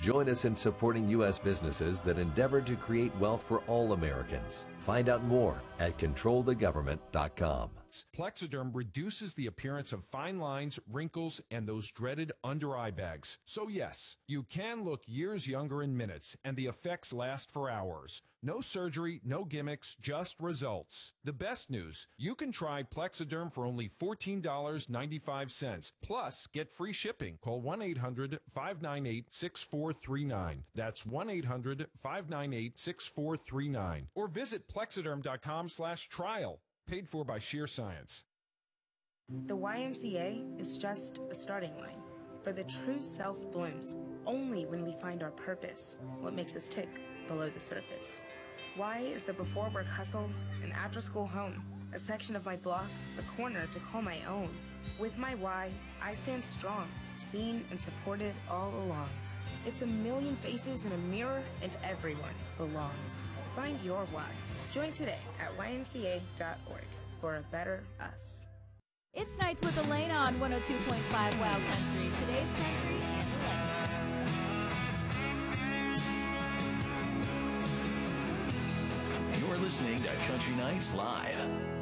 Join us in supporting U.S. businesses that endeavor to create wealth for all Americans. Find out more at controlthegovernment.com. Plexiderm reduces the appearance of fine lines, wrinkles, and those dreaded under-eye bags. So yes, you can look years younger in minutes, and the effects last for hours. No surgery, no gimmicks, just results. The best news, you can try Plexiderm for only $14.95. Plus, get free shipping. Call 1-800-598-6439. That's 1-800-598-6439. Or visit plexiderm.com/trial. Paid for by Sheer Science. The YMCA is just a starting line. For the true self blooms only when we find our purpose, what makes us tick below the surface. Y is the before work hustle, an after school home, a section of my block, a corner to call my own. With my Y, I stand strong, seen and supported all along. It's a million faces in a mirror, and everyone belongs. Find your Y. Join today at ymca.org for a better us. It's Nights with Elena on 102.5 Wild Country. Today's country and the legends. You're listening to Country Nights Live.